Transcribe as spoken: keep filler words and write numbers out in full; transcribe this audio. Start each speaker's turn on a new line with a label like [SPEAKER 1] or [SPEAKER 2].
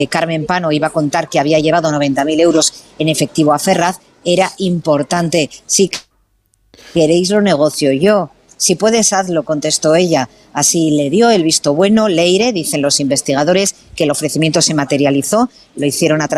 [SPEAKER 1] Carmen Pano iba a contar que había llevado noventa mil euros en efectivo a Ferraz, era importante. Si queréis lo negocio yo. Si puedes, hazlo, contestó ella. Así le dio el visto bueno Leire, dicen los investigadores, que el ofrecimiento se materializó, lo hicieron a través